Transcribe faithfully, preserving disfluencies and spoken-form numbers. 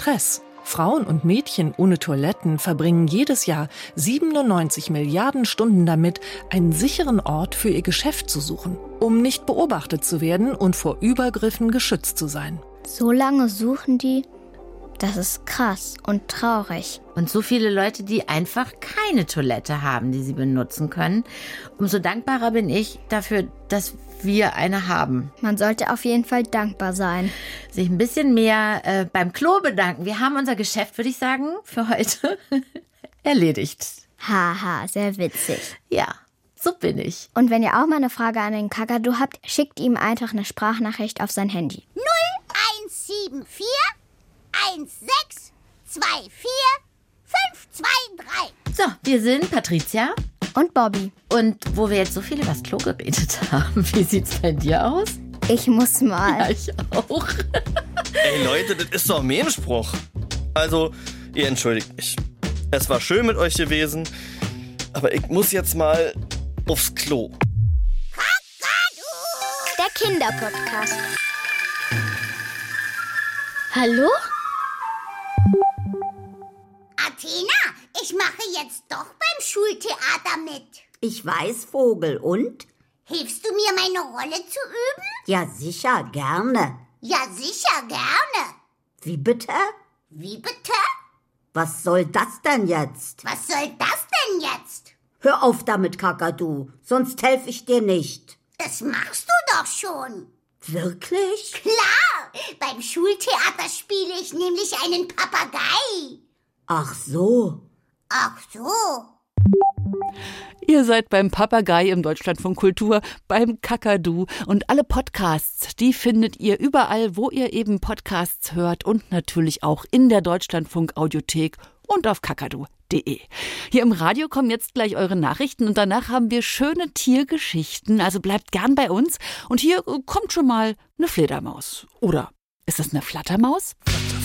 Stress. Frauen und Mädchen ohne Toiletten verbringen jedes Jahr siebenundneunzig Milliarden Stunden damit, einen sicheren Ort für ihr Geschäft zu suchen, um nicht beobachtet zu werden und vor Übergriffen geschützt zu sein. So lange suchen die? Das ist krass und traurig. Und so viele Leute, die einfach keine Toilette haben, die sie benutzen können. Umso dankbarer bin ich dafür, dass wir eine haben. Man sollte auf jeden Fall dankbar sein. Sich ein bisschen mehr äh, beim Klo bedanken. Wir haben unser Geschäft, würde ich sagen, für heute erledigt. Haha, sehr witzig. Ja, so bin ich. Und wenn ihr auch mal eine Frage an den Kakadu habt, schickt ihm einfach eine Sprachnachricht auf sein Handy. null eins sieben vier eins sechs zwei vier fünf zwei drei. So, wir sind Patricia und Bobby. Und wo wir jetzt so viel über das Klo geredet haben, wie sieht's bei dir aus? Ich muss mal. Ja, ich auch. Ey Leute, das ist doch ein Mehenspruch. Also, ihr entschuldigt mich. Es war schön mit euch gewesen, aber ich muss jetzt mal aufs Klo. Kakadu! Der Kinderpodcast. Hallo? Athena, ich mache jetzt doch beim Schultheater mit. Ich weiß, Vogel, und? Hilfst du mir, meine Rolle zu üben? Ja, sicher, gerne. Ja, sicher, gerne. Wie bitte? Wie bitte? Was soll das denn jetzt? Was soll das denn jetzt? Hör auf damit, Kakadu, sonst helfe ich dir nicht. Das machst du doch schon. Wirklich? Klar, beim Schultheater spiele ich nämlich einen Papagei. Ach so. Ach so. Ihr seid beim Papagei im Deutschlandfunk Kultur, beim Kakadu. Und alle Podcasts, die findet ihr überall, wo ihr eben Podcasts hört und natürlich auch in der Deutschlandfunk Audiothek und auf kakadu punkt de. Hier im Radio kommen jetzt gleich eure Nachrichten und danach haben wir schöne Tiergeschichten. Also bleibt gern bei uns. Und hier kommt schon mal eine Fledermaus. Oder ist das eine Flattermaus?